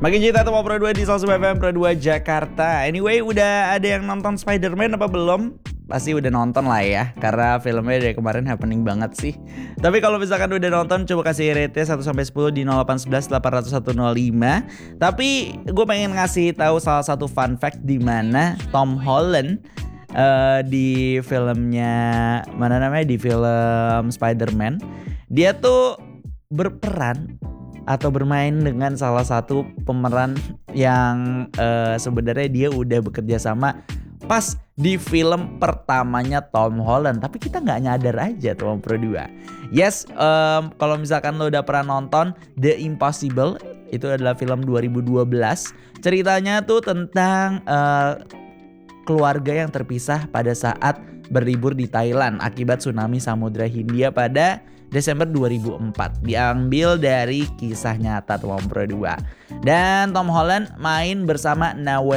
Makin cinta sama Pro 2 di Salsu FM Pro 2 Jakarta. Anyway, udah ada yang nonton Spider-Man apa belum? Pasti udah nonton lah ya, karena filmnya dari kemarin happening banget sih. Tapi kalau misalkan udah nonton, coba kasih rate 1-10 di 0811 801 05. Tapi gue pengen ngasih tahu salah satu fun fact di mana Tom Holland di filmnya di film Spider-Man, dia tuh berperan atau bermain dengan salah satu pemeran yang sebenarnya dia udah bekerja sama pas di film pertamanya Tom Holland, tapi kita nggak nyadar aja Tom Pro 2. Yes, kalau misalkan lo udah pernah nonton The Impossible, itu adalah film 2012. Ceritanya tuh tentang keluarga yang terpisah pada saat berlibur di Thailand akibat tsunami Samudra Hindia pada Desember 2004. Diambil dari kisah nyata Tom Pro 2. Dan Tom Holland main bersama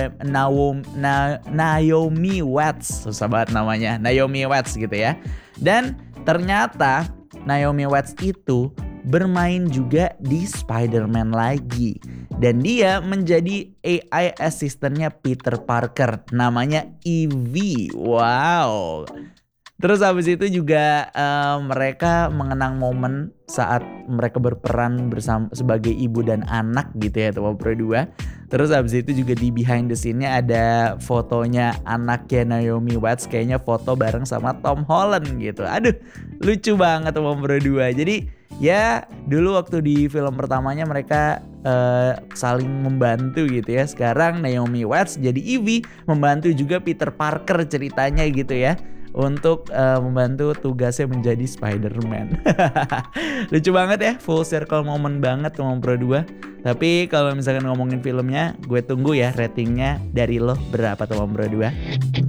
Naomi Watts. Susah banget namanya, Naomi Watts gitu ya. Dan ternyata Naomi Watts itu bermain juga di Spider-Man lagi. Dan dia menjadi AI asistennya Peter Parker, namanya Evie. Wow. Terus habis itu juga mereka mengenang momen saat mereka berperan bersama sebagai ibu dan anak gitu ya Tom Pro 2. Terus habis itu juga di behind the scene-nya ada fotonya anaknya Naomi Watts, kayaknya foto bareng sama Tom Holland gitu. Aduh, lucu banget Tom Pro 2. Jadi ya dulu waktu di film pertamanya mereka saling membantu gitu ya. Sekarang Naomi Watts jadi Evie, membantu juga Peter Parker ceritanya gitu ya, untuk membantu tugasnya menjadi Spider-Man. Lucu banget ya, full circle moment banget Tom Pro 2. Tapi kalau misalkan ngomongin filmnya, gue tunggu ya ratingnya dari lo berapa Tom Pro 2.